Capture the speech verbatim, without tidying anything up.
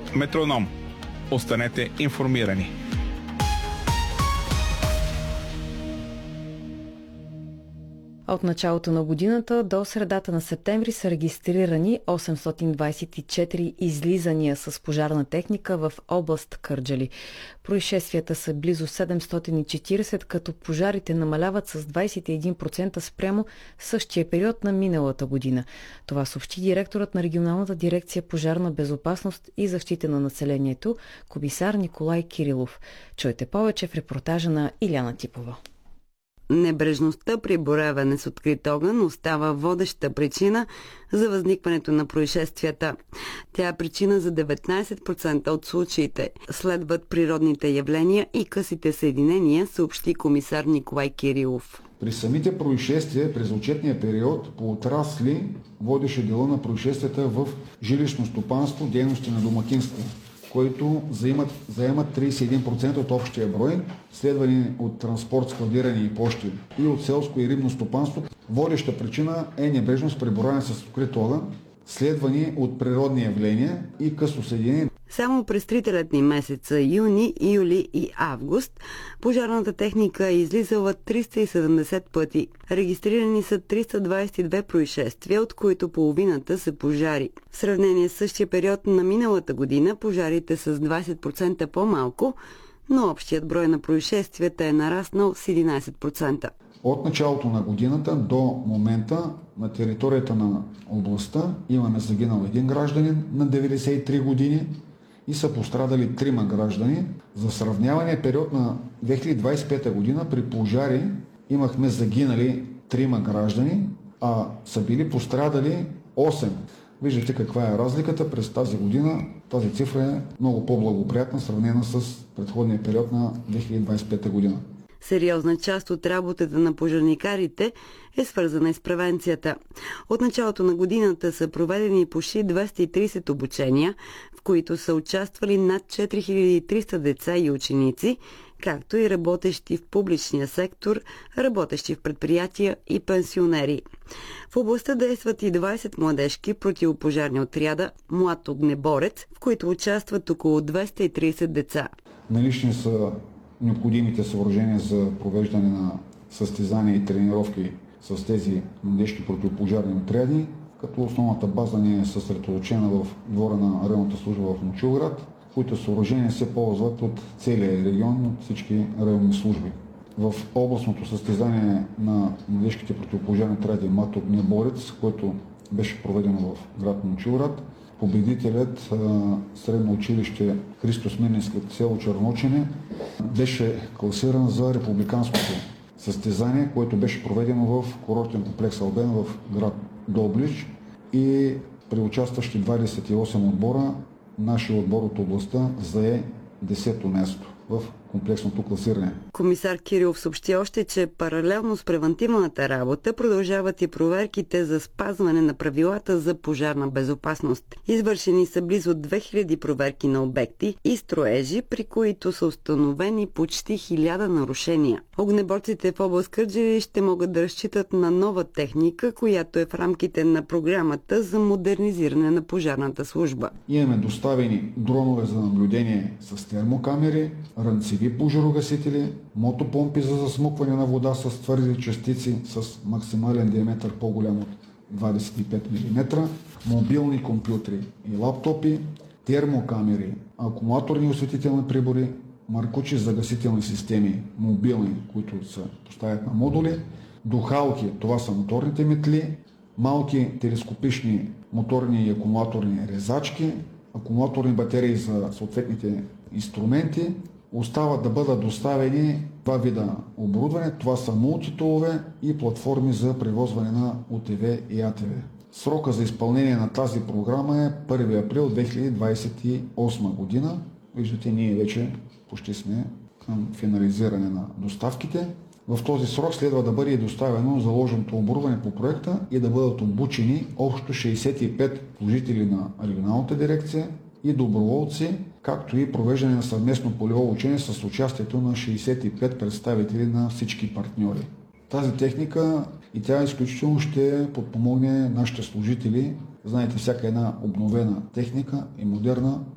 Метроном. Останете информирани. От началото на годината до средата на септември са регистрирани осемстотин двадесет и четири излизания с пожарна техника в област Кърджали. Произшествията са близо седемстотин и четиридесет, като пожарите намаляват с двадесет и един процента спрямо същия период на миналата година. Това съобщи директорът на регионалната дирекция пожарна безопасност и защита на населението, комисар Николай Кирилов. Чуйте повече в репортажа на Иляна Типова. Небрежността при боравене с открит огън остава водеща причина за възникването на происшествията. Тя е причина за деветнадесет процента от случаите. Следват природните явления и късите съединения, съобщи комисар Николай Кирилов. При самите происшествия през отчетния период по отрасли водеше дела на происшествията в жилищно стопанство, дейности на домакинство, които заемат, заемат тридесет и един процента от общия брой, следвани от транспорт, складиране и пощи и от селско и рибно стопанство. Водеща причина е небрежност при боравене с открит огън, следвани от природни явления и късо съединение. Само през трите летни месеца юни, юли и август пожарната техника е излизала триста и седемдесет пъти. Регистрирани са триста двадесет и две происшествия, от които половината са пожари. В сравнение с същия период на миналата година пожарите са с двадесет процента по-малко, но общият брой на происшествията е нараснал с единадесет процента. От началото на годината до момента на територията на областта имаме загинал един гражданин на деветдесет и три години и са пострадали трима граждани. За сравняване период на две хиляди двадесет и пета година при пожари имахме загинали трима граждани, а са били пострадали осем. Виждате каква е разликата през тази година. Тази цифра е много по-благоприятна, сравнена с предходния период на две хиляди двадесет и пета година. Сериозна част от работата на пожарникарите е свързана с превенцията. От началото на годината са проведени почти двеста и тридесет обучения, в които са участвали над четири хиляди и триста деца и ученици, както и работещи в публичния сектор, работещи в предприятия и пенсионери. В областта действат и двадесет младежки противопожарни отряда "Млад огнеборец", в които участват около двеста и тридесет деца. Налични са необходимите съоръжения за провеждане на състезания и тренировки с тези младежки противопожарни отряди, като основната база ни е съсредоточена в двора на районната служба в Момчилград, които съоръжения се ползват от целия регион, от всички районни служби. В областното състезание на младежките противопожарни отряди "Млад огнеборец", което беше проведено в град Момчилград, победителят средно училище Христо Смирненски от село Черночене беше класиран за републиканското състезание, което беше проведено в курортен комплекс "Албен" в град Добрич, и при участващи двадесет и осем отбора нашия отбор от областта зае десето място в комплексното класиране. Комисар Кирилов съобщи още, че паралелно с превантивната работа продължават и проверките за спазване на правилата за пожарна безопасност. Извършени са близо две хиляди проверки на обекти и строежи, при които са установени почти хиляда нарушения. Огнеборците в област Кърджали ще могат да разчитат на нова техника, която е в рамките на програмата за модернизиране на пожарната служба. Имаме доставени дронове за наблюдение с термокамери, ранцеви пожарогасители, мотопомпи за засмукване на вода с твърди частици с максимален диаметър по-голям от двадесет и пет милиметра, мобилни компютри и лаптопи, термокамери, акумулаторни осветителни прибори, маркучи за гасителни системи, мобилни, които се поставят на модули, духалки, това са моторните метли, малки телескопични моторни и акумулаторни резачки, акумулаторни батерии за съответните инструменти. Остават да бъдат доставени два вида оборудване. Това са мултитулове и платформи за превозване на О Т В и А Т В. Срока за изпълнение на тази програма е първи април две хиляди двадесет и осма година. Виждате, ние вече почти сме към финализиране на доставките. В този срок следва да бъде доставено заложеното оборудване по проекта и да бъдат обучени общо шейсет и пет служители на регионалната дирекция и доброволци, както и провеждане на съвместно полево учение с участието на шейсет и пет представители на всички партньори. Тази техника и тя изключително ще подпомогне нашите служители. Знаете, всяка една обновена техника и модерна